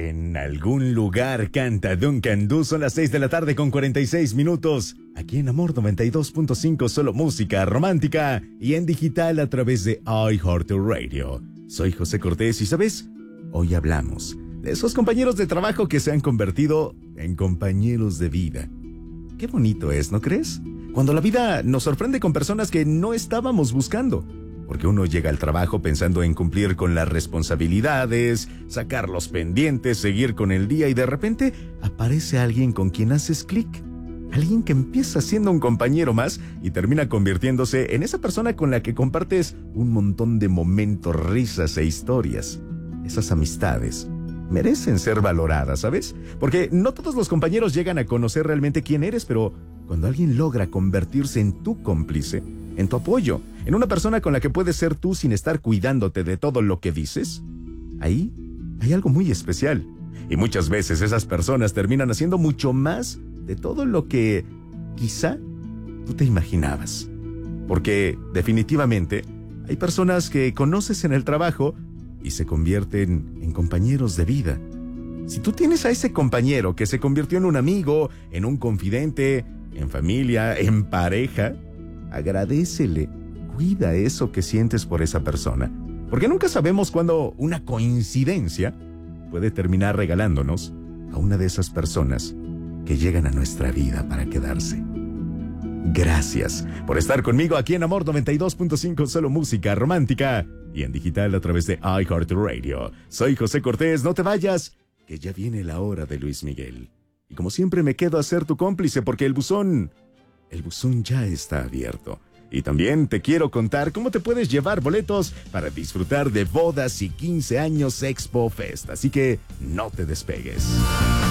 En algún lugar canta Duncan Du. Son las 6 de la tarde con 46 minutos. Aquí en Amor 92.5, solo música romántica y en digital a través de iHeartRadio. Soy José Cortés y, ¿sabes? Hoy hablamos de esos compañeros de trabajo que se han convertido en compañeros de vida. Qué bonito es, ¿no crees? Cuando la vida nos sorprende con personas que no estábamos buscando. Porque uno llega al trabajo pensando en cumplir con las responsabilidades, sacar los pendientes, seguir con el día y de repente aparece alguien con quien haces clic. Alguien que empieza siendo un compañero más y termina convirtiéndose en esa persona con la que compartes un montón de momentos, risas e historias. Esas amistades merecen ser valoradas, ¿sabes? Porque no todos los compañeros llegan a conocer realmente quién eres, pero cuando alguien logra convertirse en tu cómplice, en tu apoyo, en una persona con la que puedes ser tú sin estar cuidándote de todo lo que dices, ahí hay algo muy especial. Y muchas veces esas personas terminan haciendo mucho más de todo lo que quizá tú te imaginabas. Porque definitivamente hay personas que conoces en el trabajo y se convierten en compañeros de vida. Si tú tienes a ese compañero que se convirtió en un amigo, en un confidente, en familia, en pareja, agradécele, cuida eso que sientes por esa persona. Porque nunca sabemos cuándo una coincidencia puede terminar regalándonos a una de esas personas que llegan a nuestra vida para quedarse. Gracias por estar conmigo aquí en Amor 92.5, solo música romántica y en digital a través de iHeartRadio. Soy José Cortés, no te vayas, que ya viene la hora de Luis Miguel. Y como siempre me quedo a ser tu cómplice porque el buzón ya está abierto. Y también te quiero contar cómo te puedes llevar boletos para disfrutar de bodas y 15 años Expo Fest. Así que no te despegues.